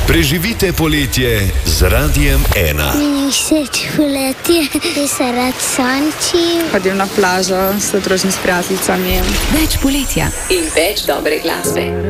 Preživite poletje z Radiem 1. Meni všeč poletje, ker se rad sončim. Hodim na plažo, se družim s prijateljicami. Več poletja in več dobre glasbe.